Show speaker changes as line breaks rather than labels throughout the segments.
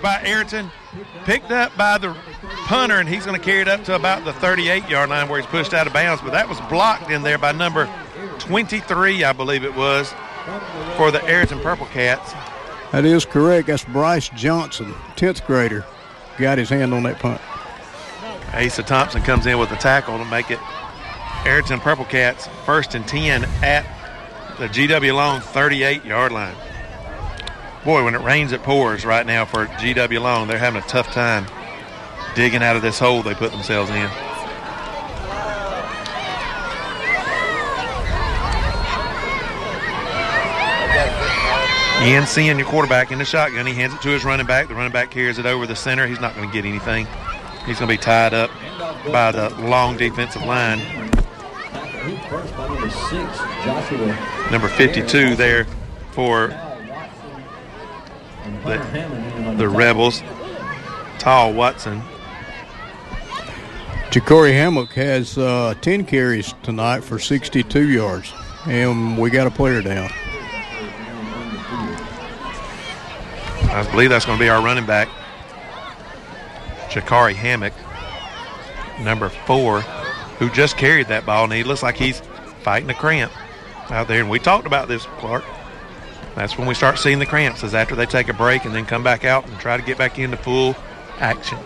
by Ayrton, picked up by the punter, and he's going to carry it up to about the 38-yard line where he's pushed out of bounds. But that was blocked in there by number 23, I believe it was, for the Ayrton Purple Cats.
That is correct. That's Bryce Johnson, 10th grader, got his hand on that punt.
Asa Thompson comes in with the tackle to make it Ayrton Purple Cats 1st and 10 at the GW Long 38-yard line. Boy, when it rains, it pours right now for GW Long. They're having a tough time digging out of this hole they put themselves in. Ian seeing your quarterback in the shotgun. He hands it to his running back. The running back carries it over the center. He's not going to get anything. He's going to be tied up by the Long defensive line. Number 52 there for the Rebels, Tall Watson.
Ja'Cory Hammock has 10 carries tonight for 62 yards, and we got a player down.
I believe that's going to be our running back, Ja'Cory Hammock, number 4, who just carried that ball, and he looks like he's fighting a cramp out there. And we talked about this, Clark. That's when we start seeing the cramps, is after they take a break and then come back out and try to get back into full action.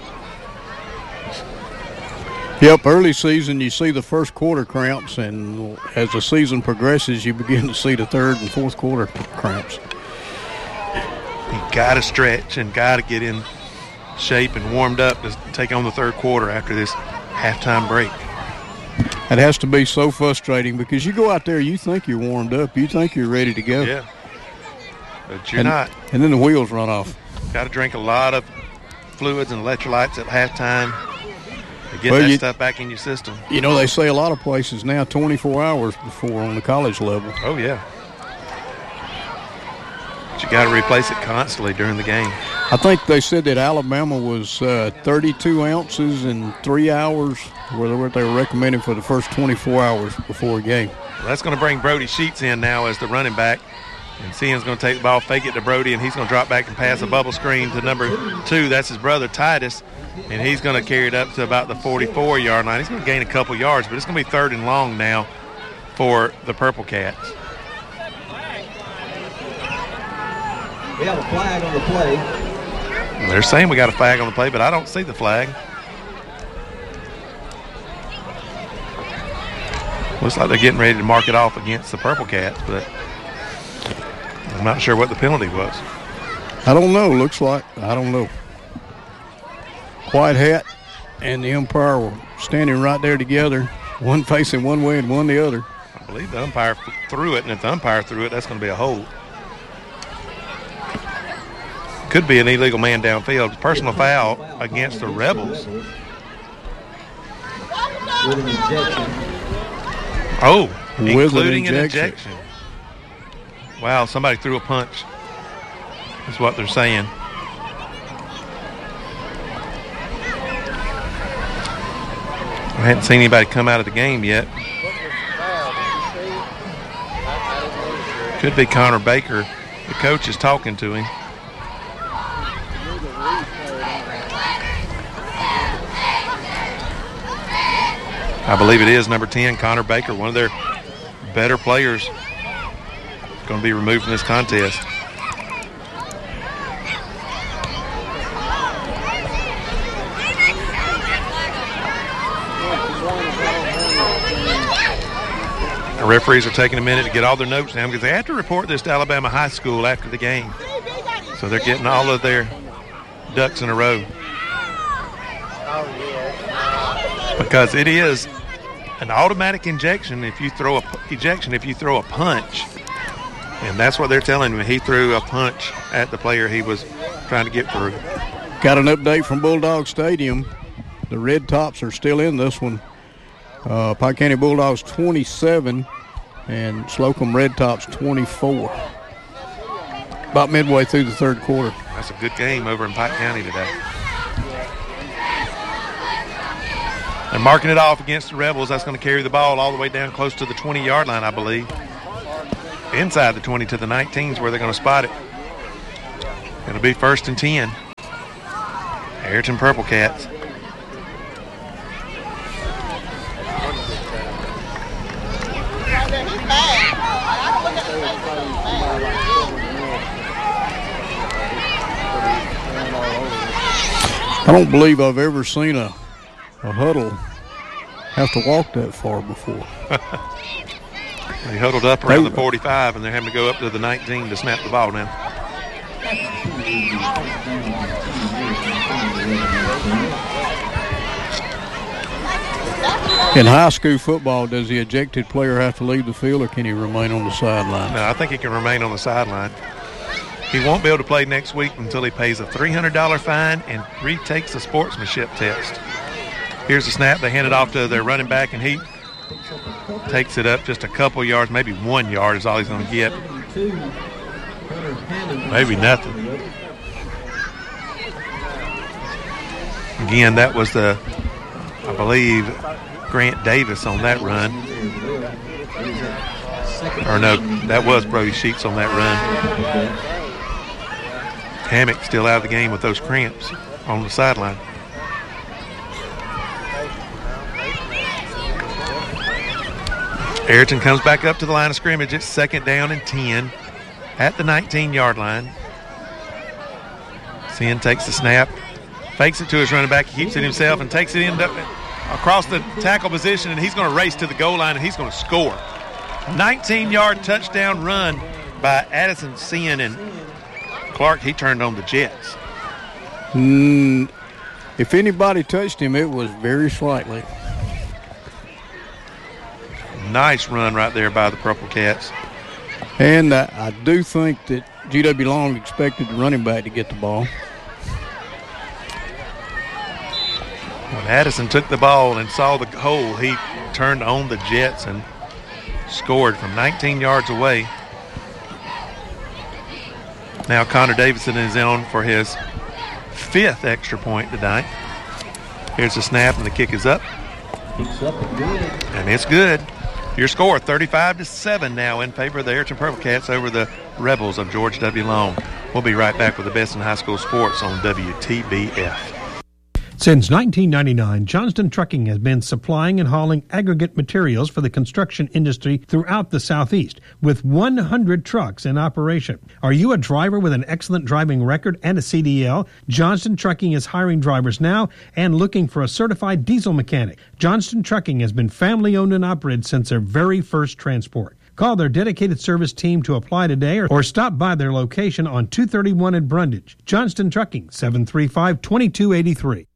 Yep, early season you see the first quarter cramps, and as the season progresses you begin to see the third and fourth quarter cramps.
You got to stretch and got to get in shape and warmed up to take on the third quarter after this halftime break.
It has to be so frustrating because you go out there, you think you're warmed up, you think you're ready to go.
Yeah, but you're not.
And then the wheels run off.
Got to drink a lot of fluids and electrolytes at halftime to get that stuff back in your system.
You know, they say a lot of places now 24 hours before on the college level.
Oh, yeah. But you got to replace it constantly during the game.
I think they said that Alabama was 32 ounces in 3 hours, what they were recommending for the first 24 hours before a game.
Well, that's going to bring Brody Sheets in now as the running back. And Sien's going to take the ball, fake it to Brody, and he's going to drop back and pass a bubble screen to number 2. That's his brother, Titus. And he's going to carry it up to about the 44-yard line. He's going to gain a couple yards, but it's going to be 3rd and long now for the Purple Cats.
We have a flag on the play.
They're saying we got a flag on the play, but I don't see the flag. Looks like they're getting ready to mark it off against the Purple Cats, but I'm not sure what the penalty was.
I don't know. Looks like. I don't know. White hat and the umpire were standing right there together, one facing one way and one the other.
I believe the umpire threw it, and if the umpire threw it, that's going to be a hold. Could be an illegal man downfield. Personal foul against the Rebels.
With an ejection.
Oh,
with
including an ejection. Wow, somebody threw a punch, is what they're saying. I hadn't seen anybody come out of the game yet. Could be Connor Baker. The coach is talking to him. I believe it is number 10, Connor Baker, one of their better players, going to be removed from this contest. The referees are taking a minute to get all their notes down because they have to report this to Alabama High School after the game. So they're getting all of their ducks in a row. Because it is an automatic ejection if you throw a punch. And that's what they're telling me. He threw a punch at the player he was trying to get through.
Got an update from Bulldog Stadium. The Red Tops are still in this one. Pike County Bulldogs 27 and Slocum Red Tops 24. About midway through the third quarter.
That's a good game over in Pike County today. They're marking it off against the Rebels. That's going to carry the ball all the way down close to the 20-yard line, I believe. Inside the 20 to the 19 is where they're going to spot it. It'll be 1st and 10. Ayrton Purple Cats.
I don't believe I've ever seen a huddle have to walk that far before.
They huddled up around the 45, and they're having to go up to the 19 to snap the ball now.
In high school football, does the ejected player have to leave the field, or can he remain on the sideline?
No, I think he can remain on the sideline. He won't be able to play next week until he pays a $300 fine and retakes the sportsmanship test. Here's the snap. They hand it off to their running back, and he takes it up just a couple yards, maybe 1 yard is all he's going to get. Maybe nothing. Again, that was I believe, Grant Davis on that run. Or no, that was Brody Sheets on that run. Hammock still out of the game with those cramps on the sideline. Ayrton comes back up to the line of scrimmage. It's 2nd down and 10 at the 19-yard line. Sin takes the snap, fakes it to his running back. He keeps it himself and takes it in across the tackle position, and he's going to race to the goal line, and he's going to score. 19-yard touchdown run by Addison Sin, and Clark, he turned on the Jets.
If anybody touched him, it was very slightly.
Nice run right there by the Purple Cats.
And I do think that G.W. Long expected the running back to get the ball.
When Addison took the ball and saw the hole, he turned on the Jets and scored from 19 yards away. Now Connor Davidson is in for his 5th extra point tonight. Here's the snap, and the kick is up. And it's good. Your score, 35-7 now in favor of the Ayrton Purple Cats over the Rebels of George W. Long. We'll be right back with the best in high school sports on WTBF.
Since 1999, Johnston Trucking has been supplying and hauling aggregate materials for the construction industry throughout the Southeast, with 100 trucks in operation. Are you a driver with an excellent driving record and a CDL? Johnston Trucking is hiring drivers now and looking for a certified diesel mechanic. Johnston Trucking has been family-owned and operated since their very first transport. Call their dedicated service team to apply today or stop by their location on 231 in Brundage. Johnston Trucking, 735-2283.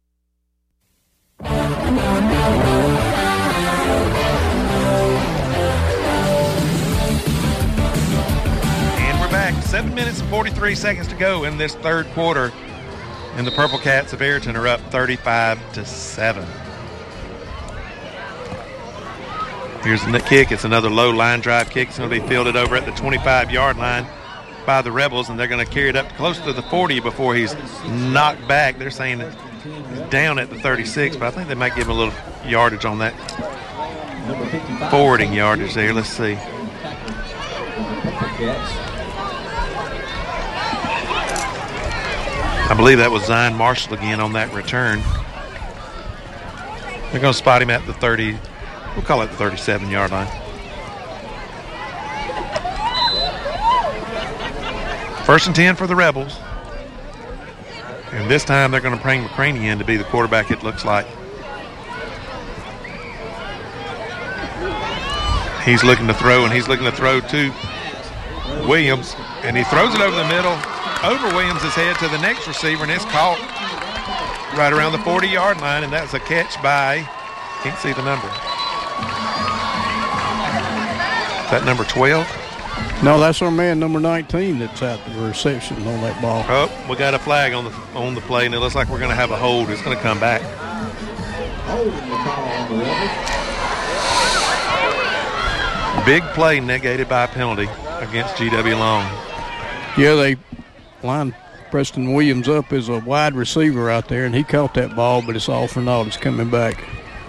And we're back. 7 minutes and 43 seconds to go in this third quarter. And the Purple Cats of Ayrton are up 35-7. Here's the kick. It's another low line drive kick. It's going to be fielded over at the 25-yard line by the Rebels, and they're going to carry it up close to the 40 before he's knocked back. They're saying he's down at the 36, but I think they might give him a little yardage on that forwarding yardage there. Let's see. I believe that was Zion Marshall again on that return. They're going to spot him at the 30. We'll call it the 37-yard line. First and 10 for the Rebels. And this time they're going to bring McCraney in to be the quarterback, it looks like. He's looking to throw, and he's looking to throw to Williams. And he throws it over the middle, over Williams' head to the next receiver, and it's caught right around the 40-yard line, and that's a catch by, can't see the number. Is that number 12?
No, that's our man, number 19, that's at the reception on that ball.
Oh, we got a flag on the play, and it looks like we're going to have a hold. It's going to come back. Big play negated by a penalty against G.W. Long.
Yeah, they lined Preston Williams up as a wide receiver out there, and he caught that ball, but it's all for naught. It's coming back.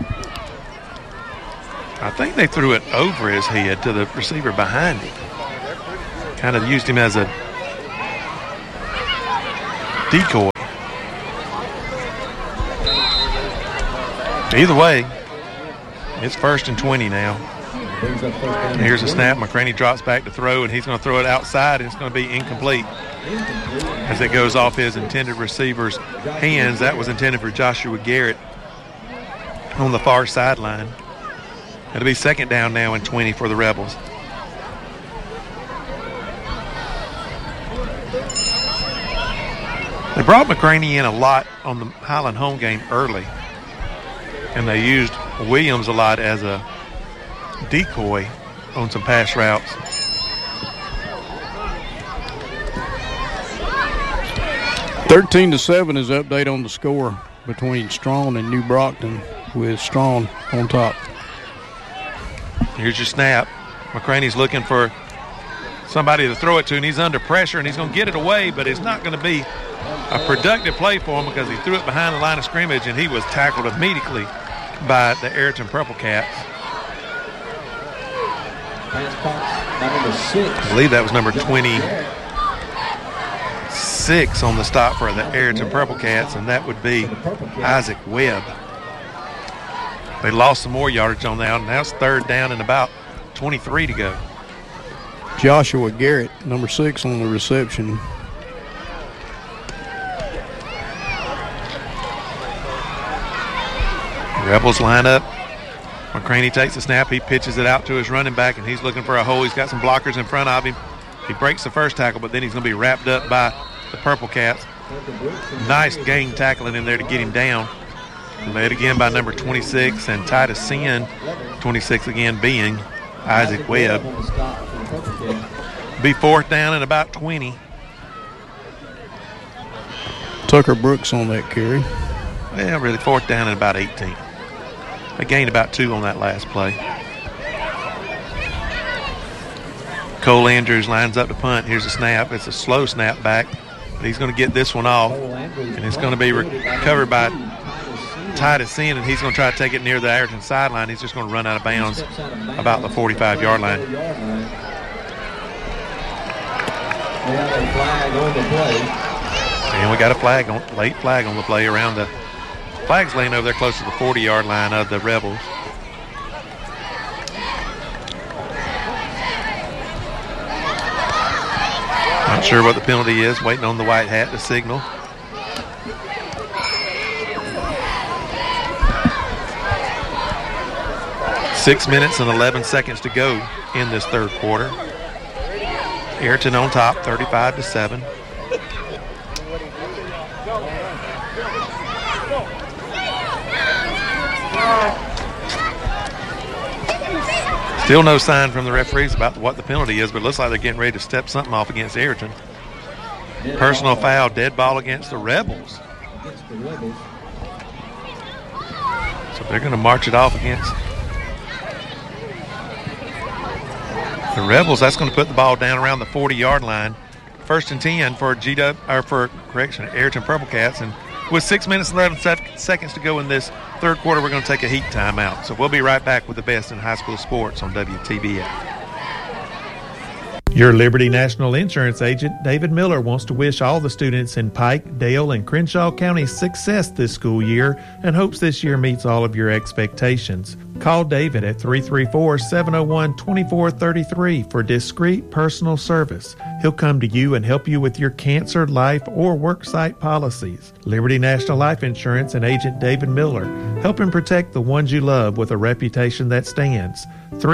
I think they threw it over his head to the receiver behind him. Kind of used him as a decoy. Either way, it's 1st and 20 now. Here's a snap. McCraney drops back to throw, and he's going to throw it outside, and it's going to be incomplete as it goes off his intended receiver's hands. That was intended for Joshua Garrett on the far sideline. It'll be 2nd down now and 20 for the Rebels. They brought McCraney in a lot on the Highland home game early, and they used Williams a lot as a decoy on some pass routes.
(13-7) is the update on the score between Strong and New Brockton, with Strong on top.
Here's your snap. McCraney's looking for somebody to throw it to, and he's under pressure, and he's going to get it away, but it's not going to be a productive play for him because he threw it behind the line of scrimmage, and he was tackled immediately by the Ayrton Purple Cats. I believe that was number 26 on the stop for the Ayrton Purple Cats, and that would be Isaac Webb. They lost some more yardage on that, and now it's 3rd down and about 23 to go.
Joshua Garrett, number 6 on the reception.
Rebels line up. McCraney takes the snap. He pitches it out to his running back, and he's looking for a hole. He's got some blockers in front of him. He breaks the first tackle, but then he's going to be wrapped up by the Purple Cats. Nice gang tackling in there to get him down. Led again by number 26 and Titus Sin. 26 again being Isaac Webb. Be 4th down and about 20.
Tucker Brooks on that carry.
Well, really 4th down and about 18. They gained about 2 on that last play. Cole Andrews lines up to punt. Here's a snap. It's a slow snap back, but he's going to get this one off, and it's going to be recovered by Titus Sin, and he's going to try to take it near the Ayrton sideline. He's just going to run out of bounds about the 45-yard line. And we got a late flag on the play around the flag's laying over there close to the 40-yard line of the Rebels. Not sure what the penalty is. Waiting on the white hat to signal. Six minutes and 11 seconds to go in this 3rd quarter. Ayrton on top, 35-7. Still no sign from the referees about what the penalty is, but it looks like they're getting ready to step something off against Ayrton. Personal foul, dead ball against the Rebels. So they're going to march it off against the Rebels. That's going to put the ball down around the 40-yard line. 1st and 10 for Ayrton Purple Cats. And with 6 minutes and 11 seconds to go in this 3rd quarter, we're going to take a heat timeout. So we'll be right back with the best in high school sports on WTBF. Your Liberty National Insurance agent, David Miller, wants to wish all the students in Pike, Dale, and Crenshaw counties success this school year and hopes this year meets all of your expectations. Call David at 334-701-2433 for discreet personal service. He'll come to you and help you with your cancer, life, or worksite policies. Liberty National Life Insurance and agent David Miller, helping protect the ones you love with a reputation that stands.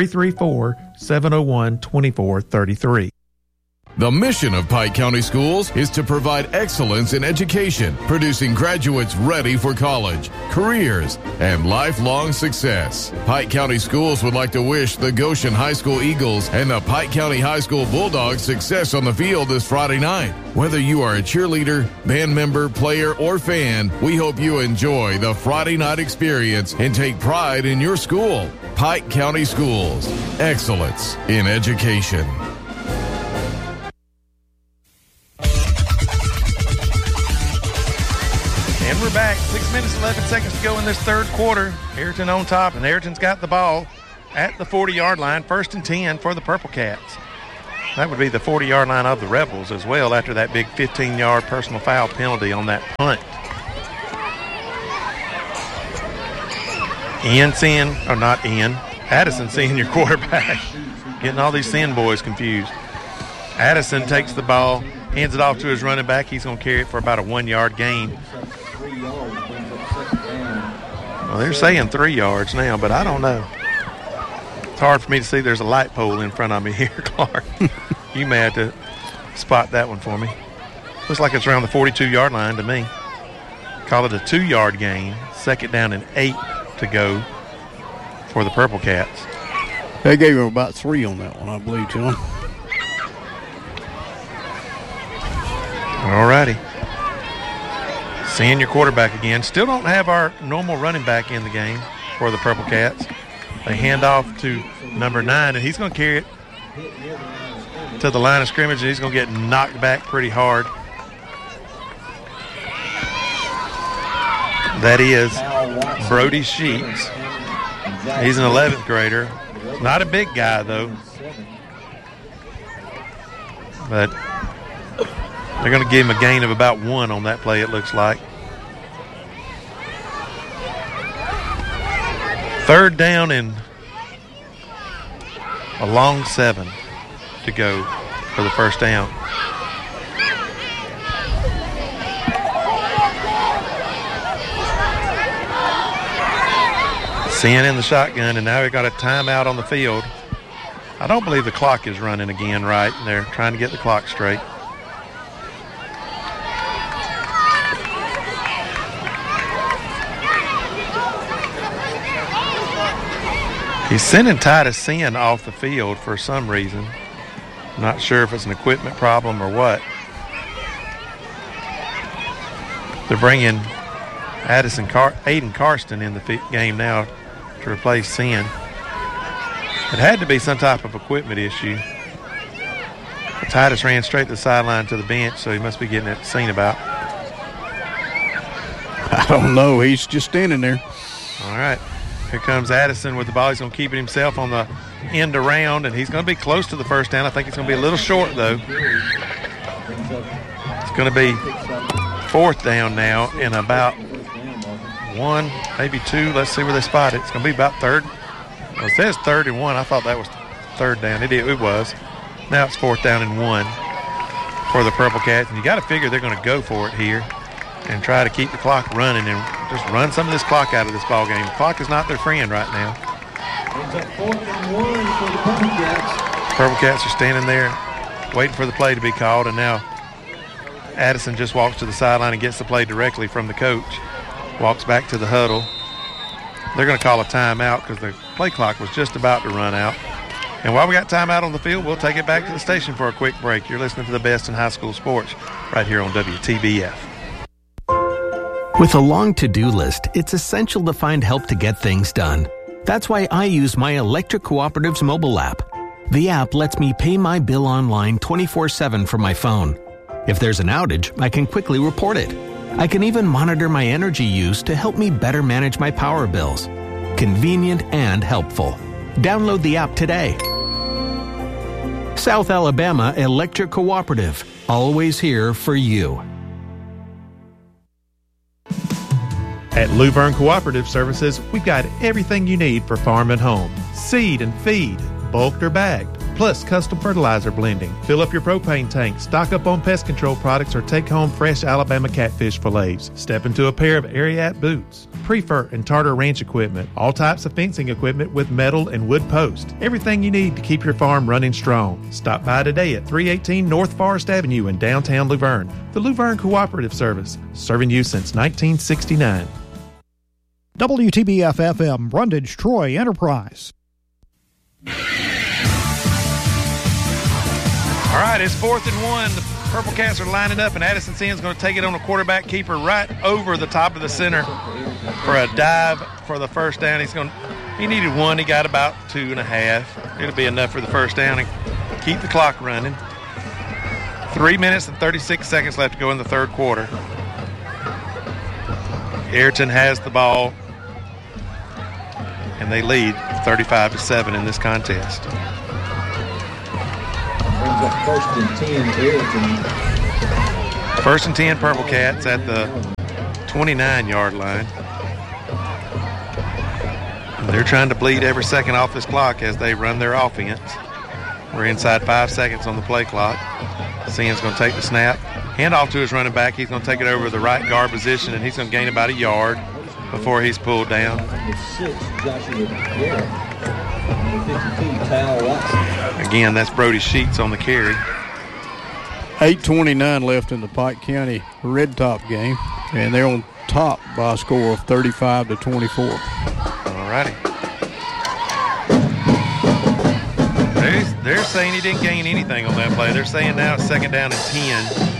334-701-2433.
The mission of Pike County Schools is to provide excellence in education, producing graduates ready for college, careers, and lifelong success. Pike County Schools would like to wish the Goshen High School Eagles and the Pike County High School Bulldogs success on the field this Friday night. Whether you are a cheerleader, band member, player, or fan, we hope you enjoy the Friday night experience and take pride in your school. Pike County Schools, excellence in education.
And we're back. 6 minutes, 11 seconds to go in this 3rd quarter. Ayrton on top, and Ayrton's got the ball at the 40-yard line. 1st and 10 for the Purple Cats. That would be the 40-yard line of the Rebels as well after that big 15-yard personal foul penalty on that punt. Addison senior quarterback. Getting all these Sin boys confused. Addison takes the ball, hands it off to his running back. He's going to carry it for about a 1-yard gain. Well, they're saying 3 yards now, but I don't know. It's hard for me to see. There's a light pole in front of me here, Clark. You may have to spot that one for me. Looks like it's around the 42-yard line to me. Call it a 2-yard gain. 2nd down and 8 to go for the Purple Cats.
They gave him about 3 on that one, I believe, John.
All righty. Senior quarterback again. Still don't have our normal running back in the game for the Purple Cats. They hand off to number 9, and he's going to carry it to the line of scrimmage, and he's going to get knocked back pretty hard. That is Brody Sheets. He's an 11th grader. Not a big guy, though. But they're going to give him a gain of about 1 on that play, it looks like. 3rd down and a long 7 to go for the first down. Sin in the shotgun, and now we've got a timeout on the field. I don't believe the clock is running again right, and they're trying to get the clock straight. He's sending Titus Sin off the field for some reason. I'm not sure if it's an equipment problem or what. They're bringing Aiden Karsten in the game now to replace Sin. It had to be some type of equipment issue. But Titus ran straight to the sideline to the bench, so he must be getting it seen about.
I don't know. He's just standing there.
All right. Here comes Addison with the ball. He's going to keep it himself on the end around, and he's going to be close to the first down. I think it's going to be a little short, though. It's going to be 4th down now in about 1, maybe 2. Let's see where they spot it. It's going to be about 3rd. Well, it says 3rd and 1. I thought that was 3rd down. It was. Now it's 4th down and 1 for the Purple Cats. And you got to figure they're going to go for it here and try to keep the clock running and just run some of this clock out of this ball game. The clock is not their friend right now.
It's up 4th and 1 for the Purple Cats.
Purple Cats are standing there waiting for the play to be called, and now Addison just walks to the sideline and gets the play directly from the coach. Walks back to the huddle. They're going to call a timeout because the play clock was just about to run out. And while we got timeout on the field, we'll take it back to the station for a quick break. You're listening to the best in high school sports right here on WTBF.
With a long to-do list, it's essential to find help to get things done. That's why I use my Electric Cooperative's mobile app. The app lets me pay my bill online 24/7 from my phone. If there's an outage, I can quickly report it. I can even monitor my energy use to help me better manage my power bills. Convenient and helpful. Download the app today. South Alabama Electric Cooperative. Always here for you.
At Luverne Cooperative Services, we've got everything you need for farm and home. Seed and feed, bulked or bagged, plus custom fertilizer blending. Fill up your propane tank, stock up on pest control products, or take home fresh Alabama catfish fillets. Step into a pair of Ariat boots, Prefer and Tartar Ranch equipment, all types of fencing equipment with metal and wood posts. Everything you need to keep your farm running strong. Stop by today at 318 North Forest Avenue in downtown Luverne. The Luverne Cooperative Service, serving you since 1969.
WTBF-FM, Brundage, Troy Enterprise.
All right, it's 4th and 1. The Purple Cats are lining up, and Addison Sin's going to take it on a quarterback keeper right over the top of the center for a dive for the first down. He needed 1. He got about 2.5. It'll be enough for the first down and keep the clock running. 3 minutes and 36 seconds left to go in the third quarter. Ayrton has the ball, and they lead 35-7 in this contest.
Brings up 1st and 10, Ayrton.
1st and 10, Purple Cats at the 29-yard line. They're trying to bleed every second off this clock as they run their offense. We're inside 5 seconds on the play clock. Sien's going to take the snap. Hand off to his running back. He's going to take it over the right guard position, and he's going to gain about a yard before he's pulled down. Again, that's Brody Sheets on the carry.
8:29 left in the Pike County Red Top game, and they're on top by a score of 35-24.
All righty. They're saying he didn't gain anything on that play. They're saying now it's 2nd down and 10.